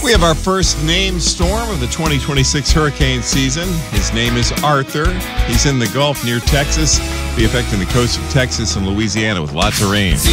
We have our first named storm of the 2026 hurricane season. His name is Arthur. He's in the Gulf near Texas, be affecting the coast of Texas and Louisiana with lots of rain.